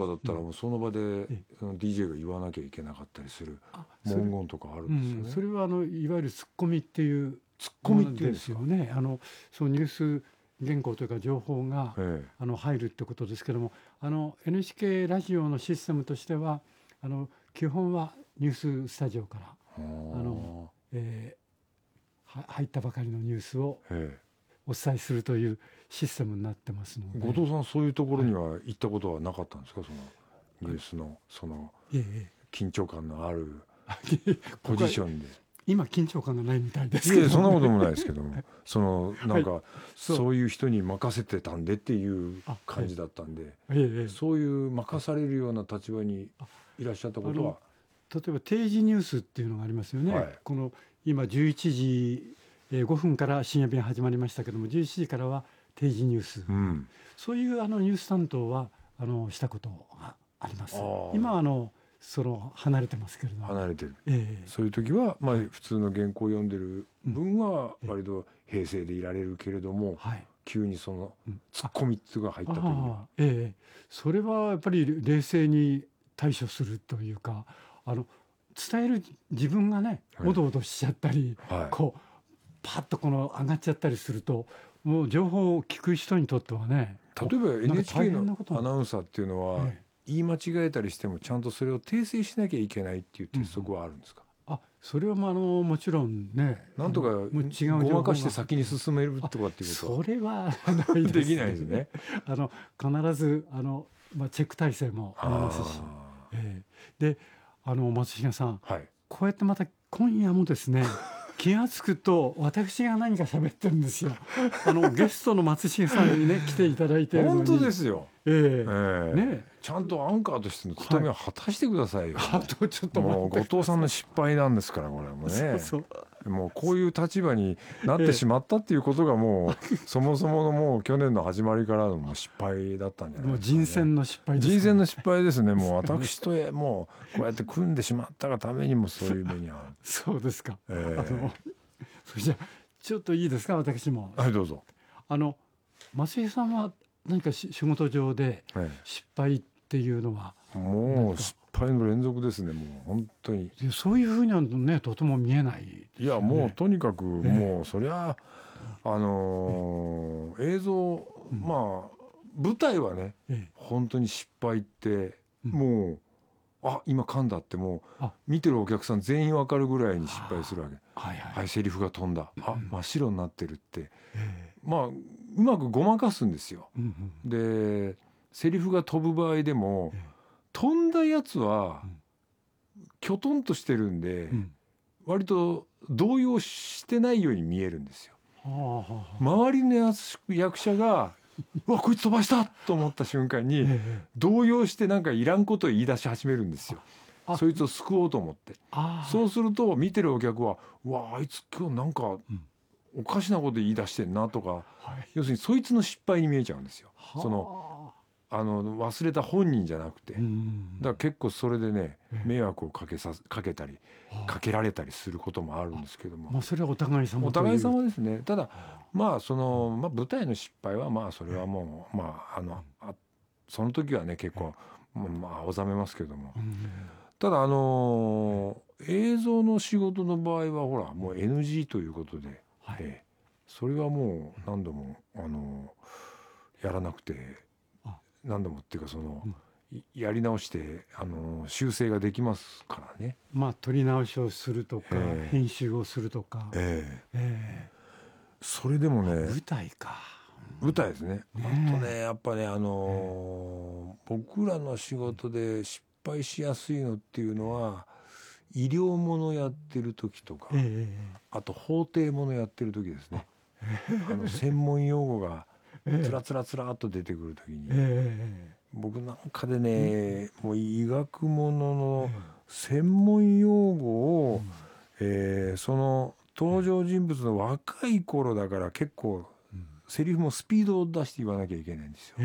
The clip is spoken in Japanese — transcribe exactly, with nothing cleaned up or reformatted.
かだったらもうその場で、うん、ディージェー が言わなきゃいけなかったりする文言とかあるんですよね。 うん、それはあのいわゆるツッコミっていうツッコミっていうんですよね。あのそうニュース原稿というか情報が、 ええ、 あの入るってことですけども、あの エヌエイチケー ラジオのシステムとしてはあの基本はニューススタジオからあの、えー、入ったばかりのニュースをお伝えするというシステムになってますので。 後藤さんそういうところには行ったことはなかったんですか、そのニュースのその緊張感のあるポジションで。 今緊張感がないみたいですけど、ね、 いやそんなこともないですけどもそのなんか、はい、そう、そういう人に任せてたんでっていう感じだったんで、はい、そういう任されるような立場にいらっしゃったことは、 例えば定時ニュースっていうのがありますよね、はい、この今じゅういちじごふんから深夜便始まりましたけども、じゅういちじからは定時ニュース、うん、そういうあのニュース担当はあのしたことがあります。今はあのその離れてますけれども、 離れてる、えー、そういう時は、まあ、普通の原稿を読んでる分は割と平静でいられるけれども、はい、急にそのツッコミっていうのが入った時に、 えー、それはやっぱり冷静に対処するというか、あの伝える自分がねおどおどしちゃったり、はい、こうパッとこの上がっちゃったりすると、もう情報を聞く人にとってはね、 例えば エヌエイチケー のアナウンサーっていうのは、えー言い間違えたりしてもちゃんとそれを訂正しなきゃいけないっていう鉄則はあるんですか。 うん、あ、それはまああのもちろんね、 なんとかごまかして先に進めるとかっていうことはそれはないです、ね、 できないですね。 あの必ずあの、まあ、チェック体制もありますし、えー、であの松重さん、はい、こうやってまた今夜もですね気がつくと私が何か喋ってるんですよ。あのゲストの松重さんにね来ていただいてるのに。 本当ですよ。えーえー、 ね、 ちゃんとアンカーとしての務めを果たしてくださいよ。 はい、とちょっともう後藤さんの失敗なんですから、これもね。そうそうもうこういう立場になってしまったっていうことがもう、えー、そもそものもう去年の始まりからのもう失敗だったんじゃないですか、ね。もう人選の失敗です、ね。 人選の失敗ですね。もう私ともうこうやって組んでしまったがためにもそういう目に遭う。 そうですか。 えー、 あのそれじゃちょっといいですか、私も。 はい、どうぞ。 あの松井さんは何か仕事上で失敗っていうのは、 はい、もう失敗の連続ですね。もう本当にそういうふうにはねとても見えない、ね、 いやもうとにかくもうそりゃあのー、映像、うん、まあ舞台はね、ええ、本当に失敗ってもう、うん、あ今噛んだってもう見てるお客さん全員わかるぐらいに失敗するわけ。はいはい、はい、セリフが飛んだ、あ、うん、真っ白になってるって、えー、まあうまくごまかすんですよ、うんうん、でセリフが飛ぶ場合でも、えー、飛んだやつは、うん、きょとんとしてるんで、うん、割と動揺してないように見えるんですよ、はあはあ、周りの役者がうわこいつ飛ばしたと思った瞬間に、えー、動揺してなんかいらんことを言い出し始めるんですよ。そいつを救おうと思って、そうすると見てるお客はうわあいつ今日なんかおかしなこと言い出してんなとか、うん、要するにそいつの失敗に見えちゃうんですよ。そのあの忘れた本人じゃなくて、だから結構それでね迷惑をかけさかけたりかけられたりすることもあるんですけども、 まあ、それはお互い様お互い様ですね。ただまあその、まあ、舞台の失敗はまあそれはもうまああのあその時はね結構まあ収めますけども、ただあのー、映像の仕事の場合はほらもう エヌジー ということで、はい、えー、それはもう何度も、あのー、やらなくて何度もっていうかその、うん、やり直して、あのー、修正ができますからね。 まあ撮り直しをするとか、えー、編集をするとか、 えーえー、それでもね舞台か舞台ですね。あとねやっぱね、あのー、僕らの仕事で失敗しやすいのっていうのは医療ものやってる時とか、えー、あと法廷ものやってる時ですね。あの専門用語がつらつらつらっと出てくる時に、えー、僕なんかでね、うん、もう医学ものの専門用語を、うん、えー、その登場人物の若い頃だから結構セリフもスピードを出して言わなきゃいけないんですよ。